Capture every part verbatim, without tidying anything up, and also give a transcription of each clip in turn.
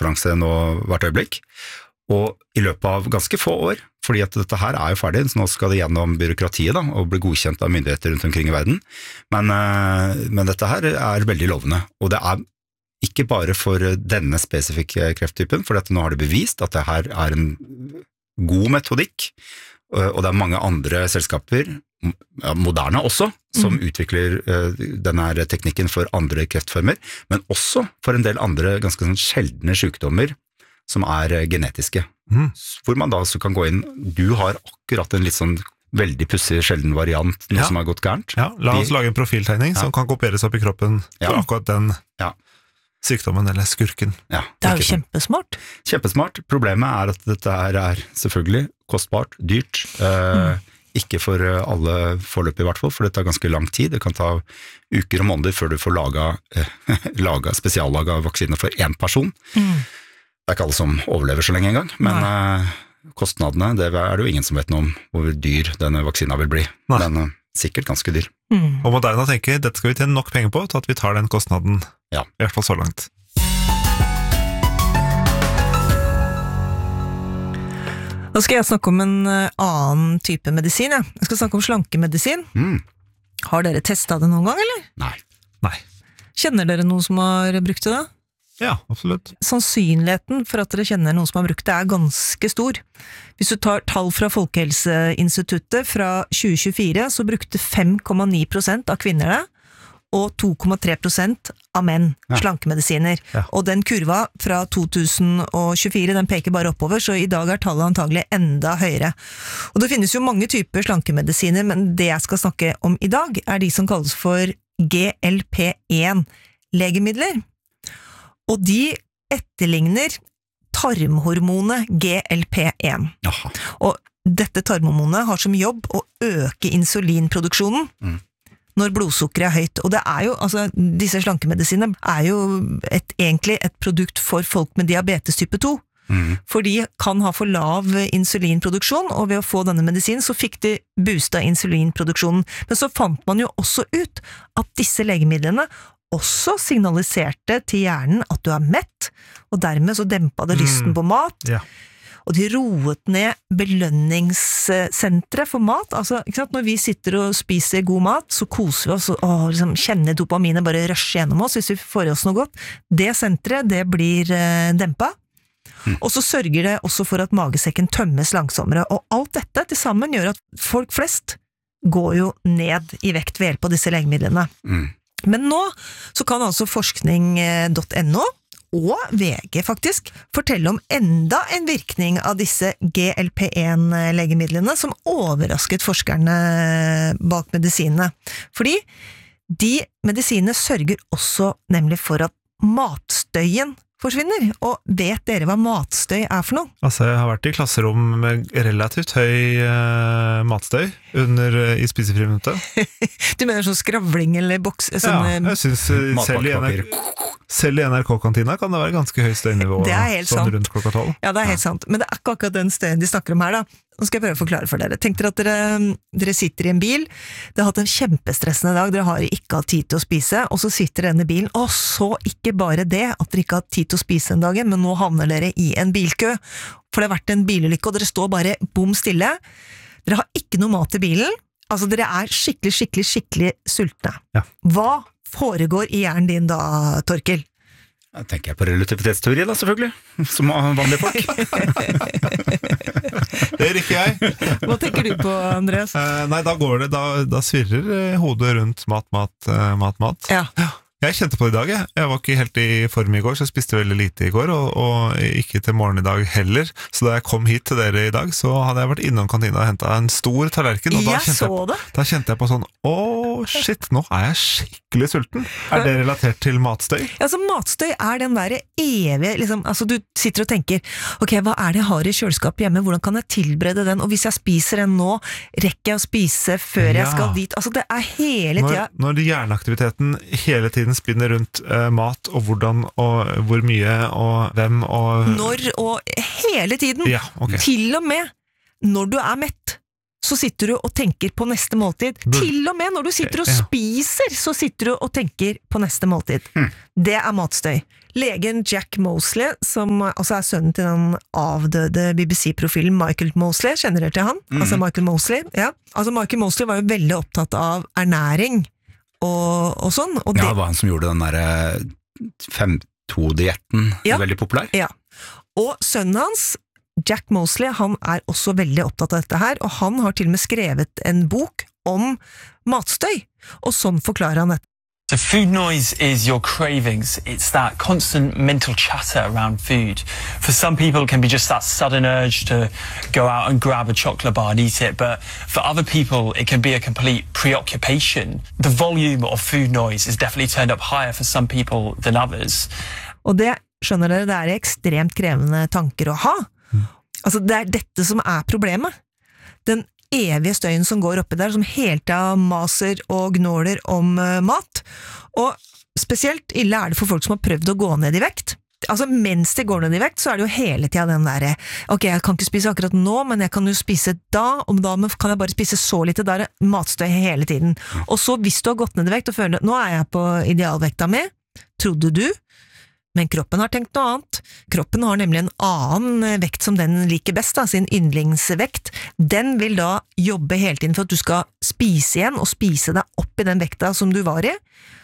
pressekonferanse nå hvert øyeblikk, og i løpet av ganske få år, fordi at dette her er jo ferdig, så nå skal det gjennom byråkratiet da, og bli godkjent av myndigheter rundt omkring i verden, men, men dette her er veldig lovende, og det er ikke bare for denne spesifikke krefttypen, for nå har det bevist at det her er en god metodikk, og det er mange andre selskaper, moderne også, som mm. utvikler uh, denne teknikken for andre kreftformer, men også for en del andre ganske sånn sjeldne sykdommer som er uh, genetiske. Mm. Hvor man da så kan gå inn, du har akkurat en litt sånn veldig pussig sjelden variant, noe ja. Som har gått gærent. Ja, la oss De, lage en profiltegning ja. Som kan kopieres opp i kroppen for ja. Akkurat den ja. Sykdommen eller skurken. Ja, det er jo kjempesmart. Kjempesmart. Problemet er at dette her er selvfølgelig kostbart, dyrt, uh, mm. ikke for alle forløp i hvert fall, for det tar ganske lang tid. Det kan ta uker og måneder før du får laget, eh, laget spesiallaget vaksiner for en person. Mm. Det er ikke alle som overlever så lenge engang, men eh, kostnadene, det er det jo ingen som vet noe om hvor dyr denne vaksina vil bli. Nei. Men eh, sikkert ganske dyr. Mm. Og Moderna tenker, dette skal vi tjene nok penger på til at vi tar den kostnaden, ja. I hvert fall så langt. Nå skal jeg snakke om en annen type medisin, ja. Jeg skal snakke om slankemedisin. Mm. Har dere testet det noen gang, eller? Nei. Nei. Kjenner dere noen som har brukt det da? Ja, absolutt. Sannsynligheten for at dere kjenner noen som har brukt det er ganske stor. Hvis du tar tall fra Folkehelseinstituttet fra tjue tjuefire, så brukte fem komma ni prosent av kvinner det, og to komma tre prosent av menn ja. Slankemedisiner. Ja. Og den kurva fra to tusen tjuefire, den peker bare oppover, så i dag er tallet antagelig enda høyere. Og det finnes jo mange typer slankemedisiner, men det jeg skal snakke om i dag er de som kalles for G L P én legemidler. Og de etterligner tarmhormonet G L P én. Jaha. Og dette tarmhormonet har som jobb å øke insulinproduksjonen. Mm. Når blodsukkeret er høyt, og det er jo, altså, disse slankemedisinene er jo et, egentlig et produkt for folk med diabetes type to, mm. for de kan ha for lav insulinproduksjon, og ved å få denne medisinen så fikk de boostet insulinproduksjonen, men så fant man jo også ut at disse legemidlene også signaliserte til hjernen at du er mett, og dermed så dempet det lysten mm. på mat, ja. Og de roet ned belønningssentret for mat. Altså, ikke sant? Når vi sitter og spiser god mat, så koser vi oss og å, liksom, kjenner dopaminet bare rushe gjennom oss hvis vi får i oss noe godt. Det sentret, det blir eh, dempet. Mm. Og så sørger det også for at magesekken tømmes langsommere. Og alt dette til sammen gjør at folk flest går jo ned i vekt ved hjelp av disse legemidlene. Mm. Men nå så kan altså forskning punktum no og V G faktisk fortelle om enda en virkning av disse G L P én legemidlene som overrasket forskerne bak medisinene. Fordi de medisinene sørger også nemlig for at matstøyen forsvinner. Og vet dere hva matstøy er for noe? Altså, jeg har vært i klasserom med relativt høy uh, matstøy under, uh, i spisefriminuttet. Du mener sånn skravling eller boks? Sånn, ja, jeg synes uh, selv, i N R K, selv i N R K-kantina kan det være ganske høy støynivå sånn sant. Rundt klokka tolv. Ja, det er helt ja. Sant. Men det er ikke akkurat den støyen de snakker om her da. Nå skal jeg prøve å forklare for dere. Tenk dere at dere, dere sitter i en bil, dere har hatt en kjempestressende dag, dere har ikke hatt tid til å spise, og så sitter denne bilen, og så ikke bare det, at dere ikke har hatt tid til å spise en dag, men nå havner dere i en bilkø, for det har vært en bilulykke, og dere står bare bom stille. Dere har ikke noe mat i bilen, altså dere er skikkelig, skikkelig, skikkelig sultne. Ja. Hva foregår i hjernen din da, Torkel? Jeg tenker på relativitetsteori da, selvfølgelig, som vanlige folk. Det er ikke jeg. Hva tenker du på, Andreas? Uh, nei, da går det, da, da svirrer hodet rundt mat, mat, uh, mat, mat. Ja. Jeg kjente på det i dag, jeg. Jeg var ikke helt i form i går, så jeg spiste veldig lite i går, og, og ikke til morgen i dag heller. Så da jeg kom hit til dere i dag, så hadde jeg vært innom kantina og hentet en stor tallerken, og da jeg kjente, jeg, da kjente jeg på sånn, åh, shit, nå er jeg skikkelig sulten. Er det relatert til matstøy? Ja, altså matstøy er den der evige, liksom, altså du sitter og tenker, ok, hva er det jeg har i kjøleskapet hjemme, hvordan kan jeg tilberede den, og hvis jeg spiser den nå, rekker jeg å spise før jeg ja. Skal dit, altså det er hele tiden. Når, når hjerneaktiviteten hele tiden spinner rundt uh, mat og hvordan og hvor mye og hvem og når og hele tiden ja, okay. Til og med når du er mett så sitter du og tenker på neste måltid. Til og med når du sitter og spiser, så sitter du og tenker på neste måltid. Mm. Det er matstøy. Legen Jack Mosley, som altså er sønnen til den avdøde B B C-profilen Michael Mosley, kjenner dere til han? Mm. Altså Michael Mosley, ja. Altså Michael Mosley var jo veldig opptatt av ernæring og, og sånn. Og ja, det var han som gjorde den der fem-to-dietten ja. veldig populær? Ja. Og sønnen hans, Jack Mosley, han er også veldig opptatt av dette her, og han har til og med skrevet en bok om matstøy, og sånn forklarer han dette. So food noise is your cravings. It's that constant mental chatter around food. For some people it can be just that sudden urge to go out and grab a chocolate bar and eat it, but for other people it can be a complete preoccupation. The volume of food noise is definitely turned up higher for some people than others. Og det, skjønner dere, det er ekstremt krevende tanker å ha. Mm. Altså det er dette som er problemet. Den evige støyen som går oppe der, som hele tiden maser og gnåler om uh, mat. Og spesielt ille er det for folk som har prøvd å gå ned i vekt. Altså mens de går ned i vekt, så er det jo hele tiden den der, ok, jeg kan ikke spise akkurat nå, men jeg kan jo spise da, og da kan jeg bare spise så lite, da er det matstøy hele tiden. Og så hvis du har gått ned i vekt og føler, nå er jeg på idealvekta mi, trodde du, men kroppen har tenkt noe annet. Kroppen har nemlig en annen vekt som den liker best, da, sin yndlingsvekt. Den vil da jobbe hele tiden for at du skal spise igjen, og spise deg opp i den vekta som du var i,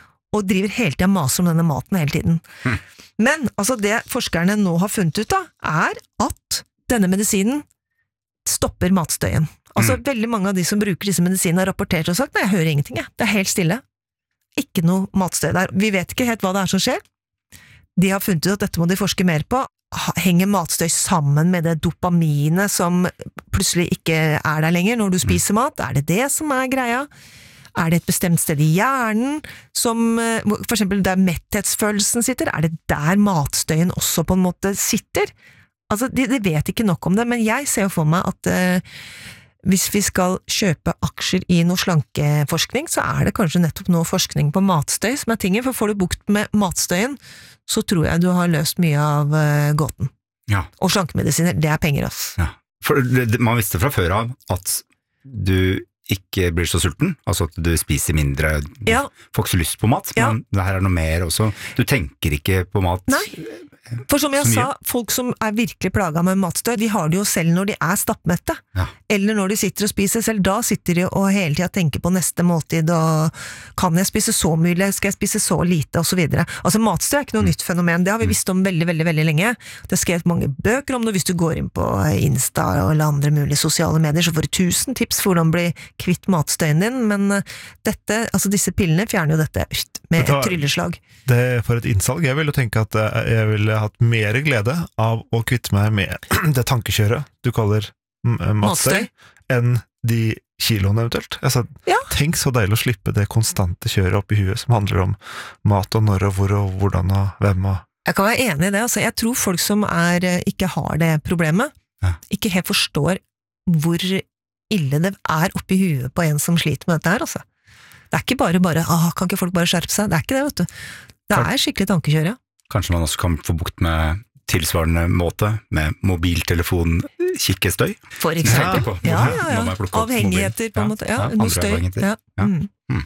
og driver hele tiden maser om denne maten hele tiden. Hmm. Men altså det forskerne nå har funnet ut da, er at denne medisinen stopper matstøyen. Altså hmm. veldig mange av de som bruker disse medisinene har rapportert og sagt, nei, jeg hører ingenting, jeg. Det er helt stille. Ikke noe matstøy der. Vi vet ikke helt hva det er som skjer. De har funnet ut at dette må de forske mer på. Henger matstøy sammen med det dopaminet som plutselig ikke er der lenger når du spiser mat? Er det det som er greia? Er det et bestemt sted i hjernen som, for eksempel der metthetsfølelsen sitter? Er det der matstøyen også på en måte sitter? Altså, de, de vet ikke nok om det, men jeg ser jo for meg at uh, hvis vi skal kjøpe aksjer i noe slankeforskning, så er det kanskje nettopp noe forskning på matstøy som er tingen, for får du bukt med matstøyen, så tror jeg du har løst mye av uh, gåten. Ja. Og slankemedisiner, det er penger, ass. Ja. For det, man visste fra før av at du ikke blir så sulten, altså at du spiser mindre, du ja. får ikke så lyst på mat, ja. Men det her er noe mer også. Du tenker ikke på mat. Nei. For som jeg sa, folk som er virkelig plaget med matstøy, de har det jo selv når de er stappmette. Ja. Eller når de sitter og spiser selv, da sitter de og hele tiden tenker på neste måltid, og kan jeg spise så mye, skal jeg spise så lite, og så videre. Altså matstøy er ikke noe mm. nytt fenomen, det har vi visst om veldig, veldig, veldig lenge. Det er skrevet mange bøker om det, hvis du går inn på Insta eller andre mulige sosiale medier, så får du tusen tips for hvordan bli kvitt matstøyen din, men dette, altså disse pillene fjerner jo dette med et trylleslag. Det er for et innsalg. Jeg vil jo tenke at jeg ville hatt mer glede av å kvitte meg med det tankekjøret du kaller matstøy, enn de kiloene eventuelt. Altså, ja. Tenk så deilig å slippe det konstante kjøret opp i huet som handler om mat og når og hvor og hvordan og hvem og... Jeg kan være enig i det. Altså, jeg tror folk som er, ikke har det problemet, ja. Ikke helt forstår hvor ille det er oppi huet på en som sliter med dette her, altså. Det er ikke bare bare, ah, kan ikke folk bare skjerpe seg? Det er ikke det, vet du. Det er skikkelig tankekjør, ja. Kanskje man også kan få bukt med tilsvarende måte, med mobiltelefon, kikkestøy? For eksempel. Ja, ja, ja. ja. Avhengigheter, på en måte. Ja, ja, noe støy. Ja. Ja. Mm. Mm.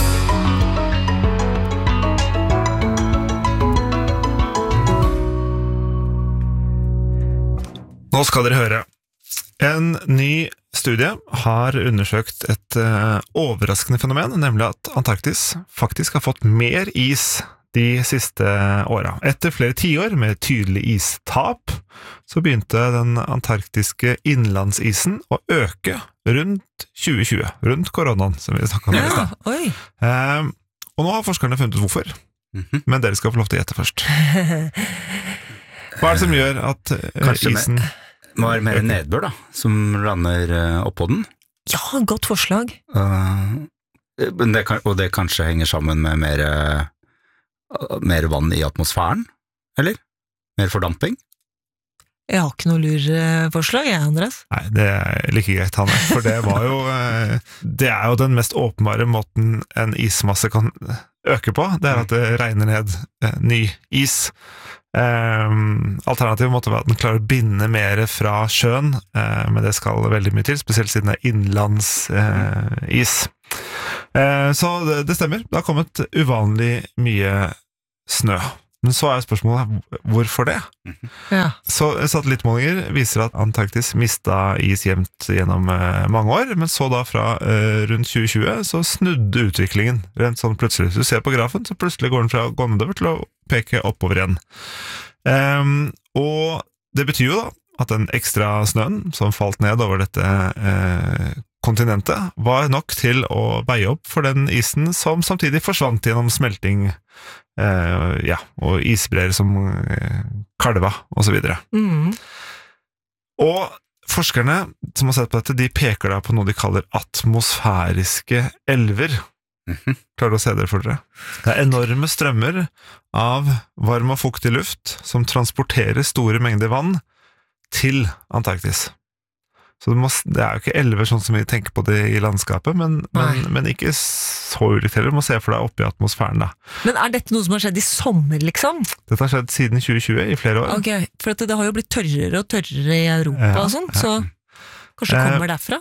Nå skal dere høre. En ny studie har undersøkt et uh, overraskende fenomen, nemlig at Antarktis faktisk har fått mer is de siste åra. Etter flere tiår med tydelig istap, så begynte den antarktiske innlandsisen å øke rundt tjue tjue, rundt koronaen, som vi snakket om i stad. Ja, oi. Uh, og nå har forskerne funnet ut hvorfor, mm-hmm. men dere skal få lov til å gjette først. Hva er det som gjør at uh, isen... Det må være mer nedbør da, som lander uh, oppå den. Ja, godt forslag. Uh, det kan, og det kanskje henger sammen med mer, uh, mer vann i atmosfæren, eller? Mer fordamping? Jeg har ikke noe lurforslag, jeg, Andres. Nei, det er like greit, Hanne. For det var jo uh, det er jo den mest åpenbare måten en ismasse kan øke på. Det er at det regner ned uh, ny is. Um, alternativet måtte være at den klarer å binde mer fra sjøen, uh, men det skal veldig mye til, spesielt siden det er innlandsis. Uh, uh, så det, det stemmer, det har kommet uvanlig mye snø. Men så er spørsmålet, hvorfor det? Ja. Så satellittmålinger viser at Antarktis mistet is jevnt gjennom uh, mange år, men så da fra uh, rundt tjue tjue så snudde utviklingen rent sånn plutselig. Så du ser på grafen, så plutselig går den fra å gå nedover til å peke oppover igjen. Um, og det betyr jo da at den ekstra snøen som falt ned over dette uh, kontinentet var nok til å veie opp for den isen som samtidig forsvant gjennom smelting Uh, ja, og isbreer som uh, kalva, og så videre. Mm. Og forskerne som har sett på dette, de peker da på noe de kaller atmosfæriske elver. Mm-hmm. Klarer du å se det for dere? Det er enorme strømmer av varm og fuktig luft som transporterer store mengder vann til Antarktis. Så det, må, det er jo ikke elver sånn som vi tenker på det i landskapet, men, men, men ikke så ulikt heller. Du må se for deg oppe i atmosfæren da. Men er dette noe som har skjedd i sommer, liksom? Dette har skjedd siden tjue tjue, i flere år. Ok, for det har jo blitt tørrere og tørrere i Europa ja, og sånn, så kanskje det kommer derfra?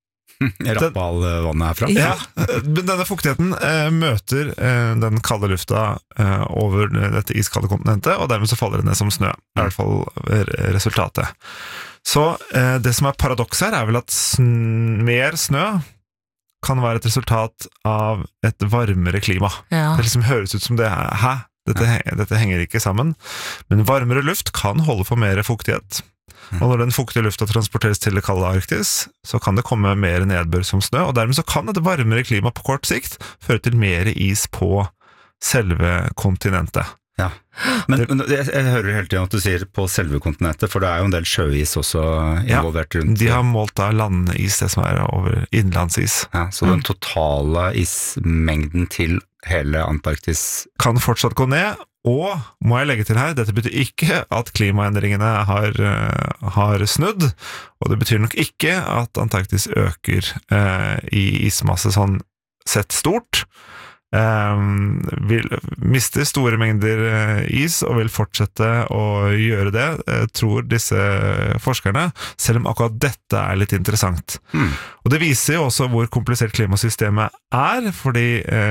Rappalvannet herfra. Ja, men denne fuktigheten eh, møter eh, den kalde lufta eh, over dette iskalde kontinentet, og dermed så faller det ned som snø. I hvert fall resultatet. Så eh, det som er paradoks her er vel at sn- mer snø kan være et resultat av et varmere klima. Ja. Det liksom høres ut som det er, hæ? Dette, dette henger ikke sammen. Men varmere luft kan holde for mer fuktighet. Og når den fuktige lufta transporteres til det kalde Arktis, så kan det komme mer nedbør som snø, og dermed så kan et varmere klima på kort sikt føre til mer is på selve kontinentet. Ja, men, men jeg, jeg hører hele tiden at du sier på selve kontinentet, for det er jo en del sjøis også involvert rundt. Ja, de har målt da landis, det som er over innlandsis. Ja, så den totale ismengden til hele Antarktis kan fortsatt gå ned, og må jeg legge til her, dette betyr ikke at klimaendringene har, uh, har snudd, og det betyr nok ikke at Antarktis øker uh, i ismasse sånn sett stort. Um, vil mister store mengder uh, is og vil fortsette å gjøre det, uh, tror disse forskerne, selv om akkurat dette er litt interessant. Mm. Og det viser jo også hvor komplisert klimasystemet er, fordi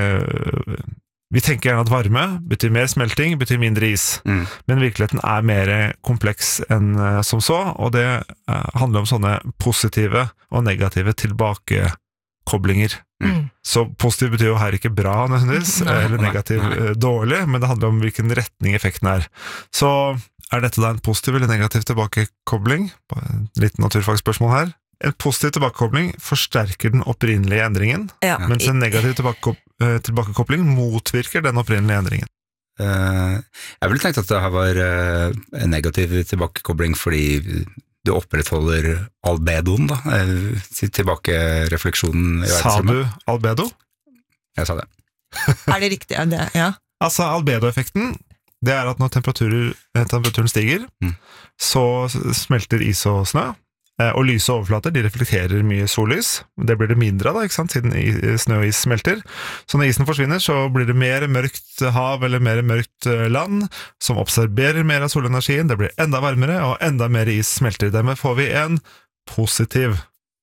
uh, vi tenker gjerne at varme betyr mer smelting, betyr mindre is, mm. men virkeligheten er mer kompleks enn uh, som så, og det uh, handler om sånne positive og negative tilbakekoblinger. Mm. Så positiv betyr jo her ikke bra nødvendigvis, nei, eller negativ nei, nei. dårlig, men det handler om hvilken retning effekten er. Så er dette da en positiv eller negativ tilbakekobling? Et litt naturfagsspørsmål her. En positiv tilbakekobling forsterker den opprinnelige endringen, ja. mens en negativ tilbakekobling motvirker den opprinnelige endringen. Uh, jeg ville tenkt at det her var uh, en negativ tilbakekobling fordi du opprettholder albedoen, da, tilbakerefleksjonen i verdensrommet. Sa du albedo? Jeg sa det. Er det riktig? Er det, ja. Altså, albedoeffekten, det er at når temperaturen stiger, mm. så smelter is og snø, og lyse overflater, de reflekterer mye sollys. Det blir det mindre av da, ikke sant, siden snø og is smelter. Så når isen forsvinner, så blir det mer mørkt hav eller mer mørkt land, som absorberer mer av solenergien. Det blir enda varmere, og enda mer is smelter. Dermed får vi en positiv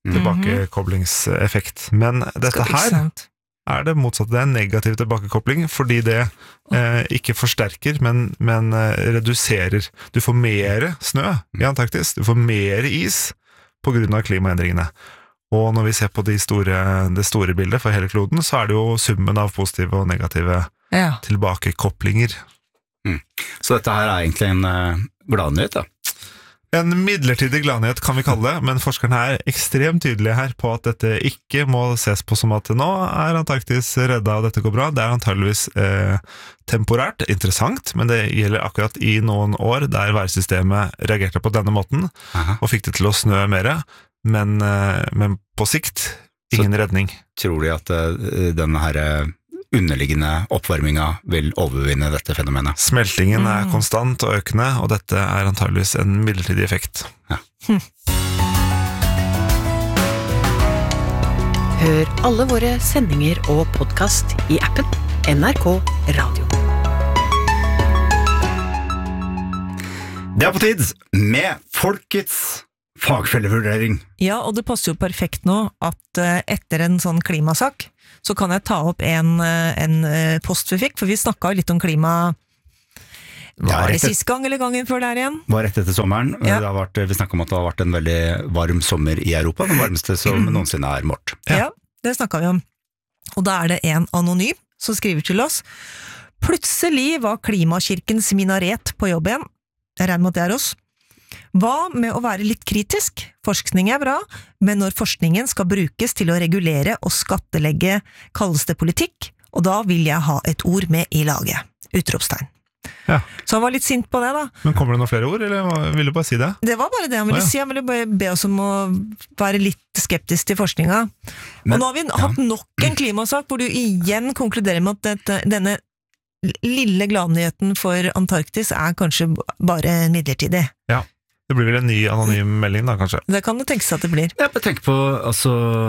tilbakekoblingseffekt. Men dette her er det motsatte. Det er en negativ tilbakekobling, fordi det eh, ikke forsterker, men, men eh, reduserer. Du får mer snø i Antarktis, du får mer is på grunn av klimaendringene. Og når vi ser på de store, det store bildet for hele kloden, så er det jo summen av positive og negative ja. tilbakekoblinger. Mm. Så dette her er egentlig en uh, gladnyhet, da? En midlertidig gladnyhet kan vi kalle det, men forskerne er ekstremt tydelige her på at dette ikke må ses på som at nå er Antarktis redda og dette går bra. Det er antageligvis eh, temporært, interessant, men det gjelder akkurat i noen år der værsystemet reagerte på denne måten, Aha. og fikk det til å snø mer, men, eh, men på sikt ingen Så redning. Tror de at uh, denne her underliggende oppvarminga vil overvinne dette fenomenet? Smeltingen er konstant og økende, og dette er antageligvis en midlertidig effekt. Ja. Hm. Hør alle våre sendinger og podcast i appen N R K Radio. Det er på tid med folkets fagfellevurdering. Ja, og det passer jo perfekt nå at eh, etter en sånn klimasak, så kan jeg ta opp en, eh, en eh, post vi fikk, for vi snakket jo litt om klima. Ja, Var det rett et- sist gang eller gangen før der igjen? Var rett etter sommeren. Ja. Det har vært, vi snakket om at det har vært en veldig varm sommer i Europa, den varmeste som noensinne er målt. Ja, det snakket vi om. Og da er det en anonym som skriver til oss. Plutselig var klimakirkens minaret på jobb igjen. Jeg regner med at det er oss. Hva med å være litt kritisk? Forskning er bra, men når forskningen skal brukes til å regulere og skattelegge, kalles det politikk, og da vil jeg ha et ord med i laget. Utropstegn. Ja. Så han var litt sint på det da. Men kommer det noen flere ord, eller hva- vil du bare si det? Det var bare det han ville Å, ja. si. Han ville bare be oss om å være litt skeptisk til forskninga. Men- og nå har vi hatt nok en klimasak hvor du igjen konkluderer med at dette, denne lille gladnyheten for Antarktis er kanskje bare midlertidig. Det blir vel en ny anonym melding da, kanskje? Det kan det tenkes at det blir. Jeg bare tenker på, altså,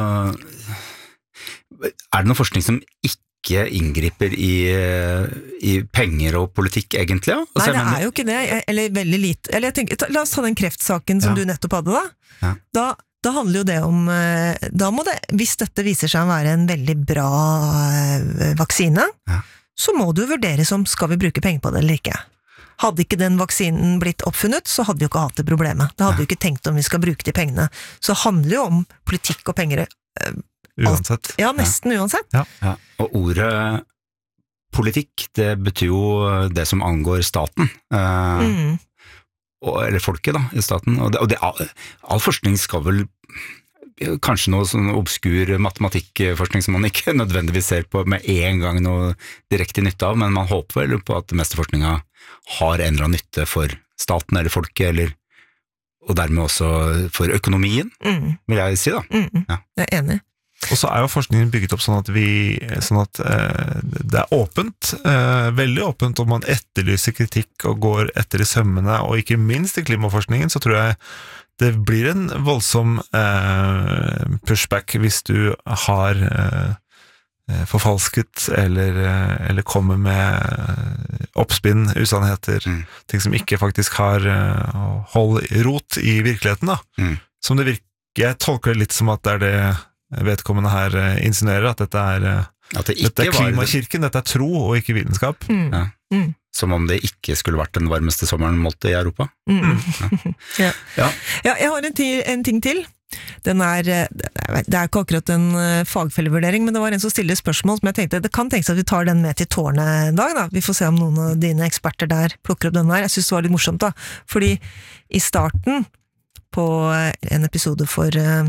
er det noen forskning som ikke inngriper i, i penger og politikk egentlig? Ja? Altså, Nei, jeg det mener- er jo ikke det, eller veldig lite. Eller jeg tenker, ta- la oss ta den kreftsaken som Ja. du nettopp hadde da. Ja. Da, da handler jo det om, eh, da må det, hvis dette viser seg å være en veldig bra eh, vaksine, Ja. så må du vurdere som skal vi bruke penger på det eller ikke. Hadde ikke den vaksinen blitt oppfunnet, så hadde vi jo ikke hatt det problemet. Da hadde vi jo ikke tenkt om vi skal bruke de pengene. Så det handler jo om politikk og penger, Uansett. ja, nesten uansett. Ja, og ordet politikk, det betyr jo det som angår staten, eh, Mm. og, eller folket da, i staten, og, det, og det, all, all forskning skal vel, kanskje noe sånn obskur matematikkforskning som man ikke nødvendigvis ser på med en gang noe direkte nytte av, men man håper vel på at det meste forskninga har en eller annen nytte for staten eller folket, eller, og dermed også for økonomien, Mm. vil jeg si da. Mm. Ja. Jeg er enig. Og så er jo forskningen bygget opp sånn at vi, sånn at eh, det er åpent, eh, veldig åpent, og man etterlyser kritikk og går etter i sømmene, og ikke minst i klimaforskningen så tror jeg det blir en voldsom eh, pushback hvis du har eh, forfalsket eller, eh, eller kommer med oppspinn, usannheter, Mm. ting som ikke faktisk har eh, hold rot i virkeligheten da. Mm. Som det virker, jeg tolker det litt som at det er det vedkommende her eh, insinuerer, at dette er, eh, At det dette ikke er var klimakirken, dette er tro og ikke vitenskap. Mm. Ja. Mm. som om det ikke skulle vært den varmeste sommeren målt i Europa. Mm. ja. Ja. Ja, jeg har en, ti, en ting til. Den er, det er ikke akkurat en fagfellevurdering, men det var en som stiller spørsmål som jeg tenkte, det kan tenkes at vi tar den med til tårnet en dag da. Vi får se om noen av dine eksperter der plukker opp den der. Jeg synes det var litt morsomt da, fordi i starten på en episode for,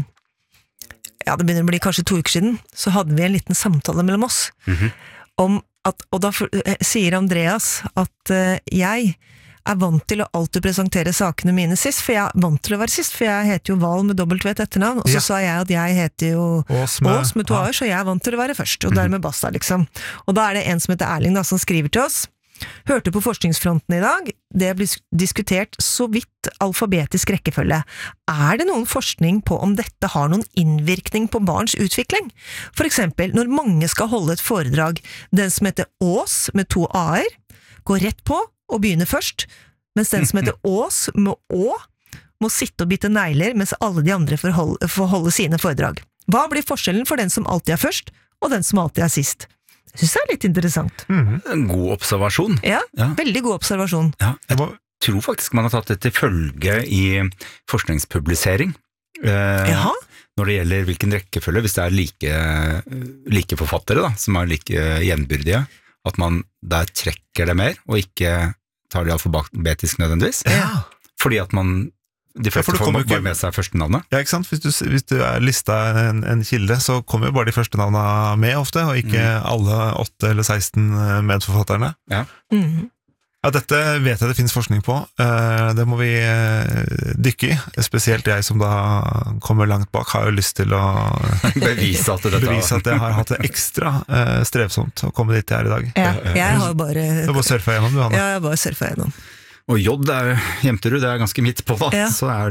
ja det begynner å bli kanskje to uker siden, så hadde vi en liten samtale mellom oss, Mhm. om at, og da for, sier Andreas at uh, jeg er vant til å alltid presentere sakene mine sist, for jeg er vant til å være sist, for jeg heter jo Val med W et etternavn, og så Ja. sa jeg at jeg heter jo Ås med, Ås med to A-er, så jeg er vant til å være først, og dermed basta liksom. Og da er det en som heter Erling da, som skriver til oss, hørte på forskningsfronten i dag, det blir diskutert så vidt alfabetisk rekkefølge. Er det noen forskning på om dette har noen innvirkning på barns utvikling? For eksempel, når mange skal holde et foredrag, den som heter Ås med to A-er, går rett på og begynner først, mens den som heter Ås med Å, må sitte og bite negler, mens alle de andre får holde, får holde sine foredrag. Hva blir forskjellen for den som alltid er først, og den som alltid er sist? Jeg synes det er litt interessant. Mhm. En god observasjon. Ja, Ja. veldig god observasjon. Ja, Jeg jeg må- tror faktisk man har tatt det til følge i forskningspublisering. Eh, Jaha? Når det gjelder hvilken rekkefølge, hvis det er like, like forfattere da, som er like gjenbyrdige, at man der trekker det mer, og ikke tar det alfabetisk nødvendigvis. Ja. Fordi at man, de for fleste det får kommer jo bare ikke- med seg første navnet. Ja, ikke sant? Hvis du, hvis du er lista en, en kilde, så kommer jo bare de første navnene med ofte, og ikke alle åtte eller seksten medforfatterne. Mhm. Ja, dette vet jeg det finnes forskning på. Eh, Det må vi eh, dykke i. Spesielt jeg som da kommer langt bak, har jo lyst til å Bevise at dette bevise at jeg har hatt det ekstra eh, strevsomt å komme dit jeg er i dag. Ja, jeg har Du har bare, bare surfa gjennom, du, Hanne. ja, jeg har bare surfet gjennom. Og J er Jemterud, det er ganske midt på da, Ja. så er det liksom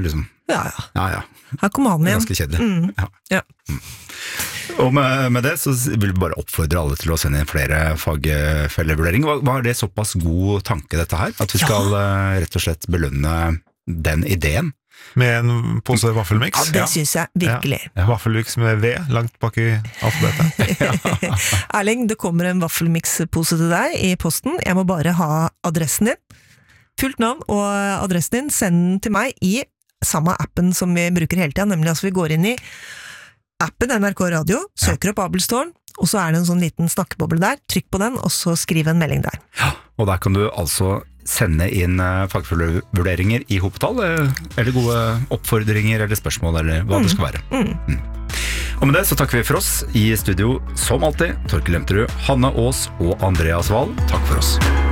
Ja, ja. Ja, ja. Her kom han igjen. Ganske kjedelig. Mm. Ja. Ja. Og med, med det så vil vi bare oppfordre alle til å sende inn flere fagfellevurderinger. Hva, hva er det såpass god tanke dette her? At vi skal ja. rett og slett belønne den ideen? Med en pose vaffelmix. Ja, det synes jeg virkelig. Ja. Vaffelmix med V langt bak i alfabetet. Erling, det kommer en vaffelmix-pose til deg i posten. Jeg må bare ha adressen din. Fullt navn og adressen din. Send den til meg i samme appen som vi bruker hele tiden, nemlig altså vi går inn i appen N R K Radio, søker opp Abelstårn, og så er det en sånn liten snakkeboble der. Trykk på den, og så skriv en melding der. Ja, og der kan du altså sende inn fagfellevurderinger i hopetall, eller gode oppfordringer eller spørsmål, eller hva mm. det skal være. Mm. Mm. Og med det så takker vi for oss i studio, som alltid, Torkel Lemterud, Hanne Aas og Andreas Wahl. Takk for oss.